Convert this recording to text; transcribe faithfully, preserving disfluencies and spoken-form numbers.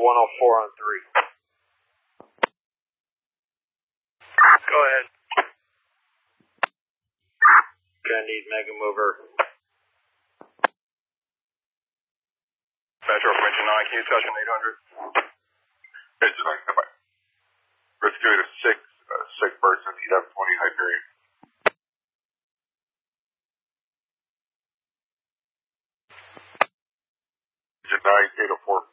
one oh four on three. Go ahead. Gonna need Mega Mover. Metro for engine nine, can you touch on eight hundred? Engine nine, come back. Rescue to six, uh, six person, E W twenty Hyperion. Engine nine, eight oh four.